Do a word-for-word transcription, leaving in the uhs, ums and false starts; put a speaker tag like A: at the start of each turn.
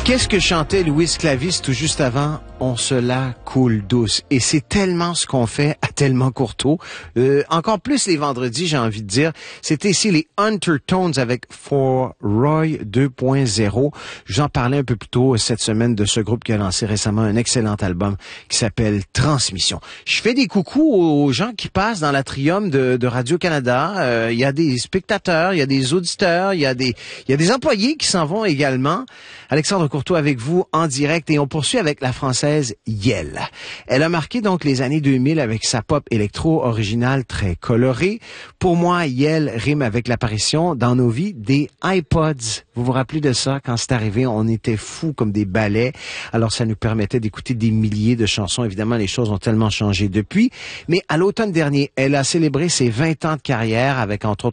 A: Qu'est-ce que chantait Louise Clavis tout juste avant? On se la coule douce. Et c'est tellement ce qu'on fait à Tellement Courteau. Euh, encore plus les vendredis, j'ai envie de dire. C'était ici les Undertones avec For Roy deux point zéro. J'en parlais un peu plus tôt cette semaine de ce groupe qui a lancé récemment un excellent album qui s'appelle Transmission. Je fais des coucous aux gens qui passent dans l'atrium de, de Radio-Canada. Euh, il y a des spectateurs, il y a des auditeurs, il y a des, il y a des employés qui s'en vont également. Alexandre Courteau avec vous en direct et on poursuit avec la française Yelle. Elle a marqué donc les années deux mille avec sa pop électro originale très colorée. Pour moi, Yelle rime avec l'apparition dans nos vies des iPods. Vous vous rappelez de ça? Quand c'est arrivé, on était fous comme des balais. Alors ça nous permettait d'écouter des milliers de chansons. Évidemment, les choses ont tellement changé depuis. Mais à l'automne dernier, elle a célébré ses vingt ans de carrière avec entre autres